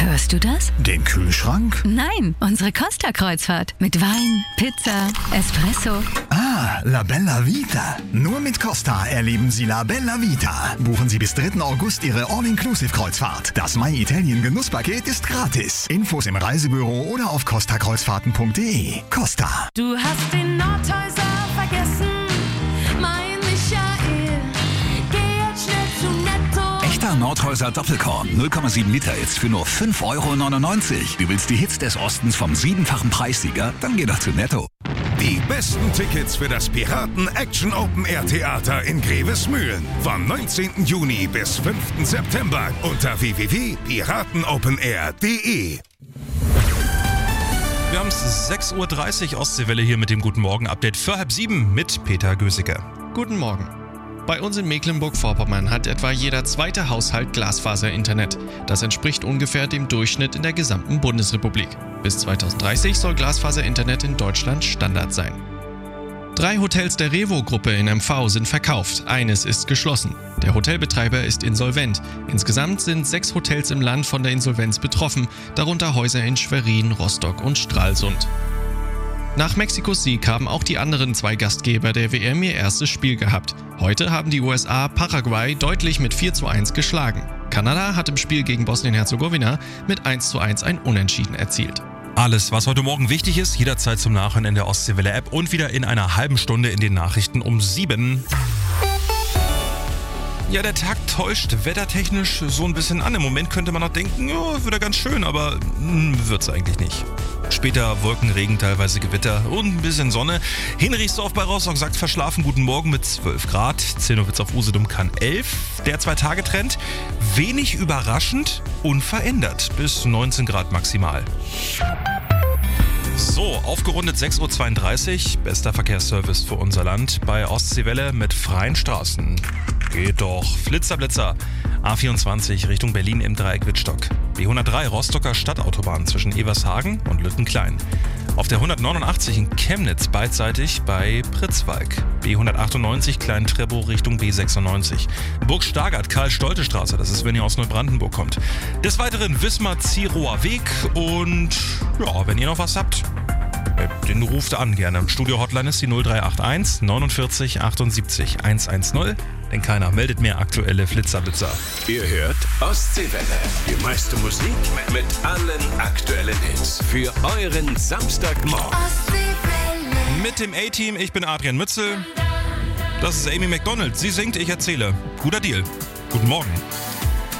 Hörst du das? Den Kühlschrank? Nein, unsere Costa-Kreuzfahrt. Mit Wein, Pizza, Espresso. Ah, La Bella Vita. Nur mit Costa erleben Sie La Bella Vita. Buchen Sie bis 3. August Ihre All-Inclusive-Kreuzfahrt. Das My Italien Genusspaket ist gratis. Infos im Reisebüro oder auf costakreuzfahrten.de. Costa. Du hast den Nordhäuser vergessen, mein Michael. Geh jetzt schnell zu Netto. Echter Nordhäuser Doppelkorn, 0,7 Liter jetzt für nur 5,99 Euro. Du willst die Hits des Ostens vom 7-fachen Preissieger? Dann geh doch zu Netto. Die besten Tickets für das Piraten Action Open Air Theater in Grevesmühlen vom 19. Juni bis 5. September unter www.piratenopenair.de. Wir haben es 6.30 Uhr Ostseewelle hier mit dem Guten Morgen-Update für 6:30 mit Peter Gösicke. Guten Morgen. Bei uns in Mecklenburg-Vorpommern hat etwa jeder zweite Haushalt Glasfaser-Internet. Das entspricht ungefähr dem Durchschnitt in der gesamten Bundesrepublik. Bis 2030 soll Glasfaser-Internet in Deutschland Standard sein. 3 Hotels der Revo-Gruppe in MV sind verkauft, eines ist geschlossen. Der Hotelbetreiber ist insolvent. Insgesamt sind 6 Hotels im Land von der Insolvenz betroffen, darunter Häuser in Schwerin, Rostock und Stralsund. Nach Mexikos Sieg haben auch die anderen 2 Gastgeber der WM ihr erstes Spiel gehabt. Heute haben die USA Paraguay deutlich mit 4:1 geschlagen. Kanada hat im Spiel gegen Bosnien-Herzegowina mit 1:1 ein Unentschieden erzielt. Alles, was heute Morgen wichtig ist, jederzeit zum Nachhören in der Ostseewelle-App und wieder in einer halben Stunde in den Nachrichten um 7. Ja, der Tag täuscht wettertechnisch so ein bisschen an. Im Moment könnte man noch denken, ja, wird ja ganz schön, aber wird's eigentlich nicht. Später Wolken, Regen, teilweise Gewitter und ein bisschen Sonne. Hinrichsdorf bei Rostock sagt verschlafen guten Morgen mit 12 Grad. Zillnowitz auf Usedom kann 11. Der 2-Tage-Trend, wenig überraschend, unverändert bis 19 Grad maximal. So, aufgerundet 6.32 Uhr, bester Verkehrsservice für unser Land bei Ostseewelle mit freien Straßen. Geht doch. Flitzer, Blitzer. A24 Richtung Berlin im Dreieck Wittstock. B103 Rostocker Stadtautobahn zwischen Evershagen und Lüttenklein. Auf der 189 in Chemnitz beidseitig bei Pritzwalk. B198 Klein-Treppow Richtung B96. Burg-Stargard Karl-Stolte-Straße, das ist, wenn ihr aus Neubrandenburg kommt. Des Weiteren Wismar-Zierower Weg und ja, wenn ihr noch was habt, den ruft an gerne. Studio-Hotline ist die 0381 49 78 110. Denn keiner meldet mehr aktuelle Flitzerblitzer. Ihr hört Ostseewelle. Die meiste Musik mit allen aktuellen Hits. Für euren Samstagmorgen. Ostseewelle. Mit dem A-Team, ich bin Adrian Mützel. Das ist Amy McDonald. Sie singt, ich erzähle. Guter Deal. Guten Morgen.